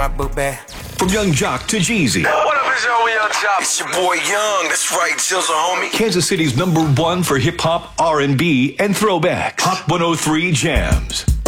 My boot bag. From Young Jock to Jeezy. What up, it's your Young Jock? It's your boy Young. That's right, Jizzle, homie. Kansas City's #1 for hip hop, R&B, and throwback. Hot 103 Jams.